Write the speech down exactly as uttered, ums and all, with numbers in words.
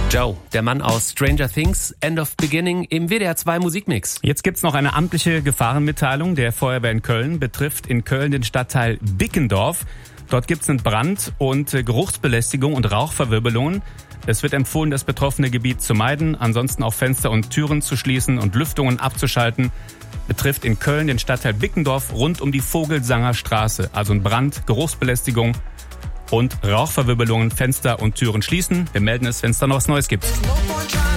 Joe, der Mann aus Stranger Things, End of Beginning im W D R zwei Musikmix. Jetzt gibt's noch eine amtliche Gefahrenmitteilung der Feuerwehr in Köln, betrifft in Köln den Stadtteil Bickendorf. Dort gibt's einen Brand und Geruchsbelästigung und Rauchverwirbelungen. Es wird empfohlen, das betroffene Gebiet zu meiden, ansonsten auch Fenster und Türen zu schließen und Lüftungen abzuschalten. Betrifft in Köln den Stadtteil Bickendorf rund um die Vogelsanger Straße. Also ein Brand, Geruchsbelästigung und Rauchverwirbelungen, Fenster und Türen schließen. Wir melden es, wenn es da noch was Neues gibt.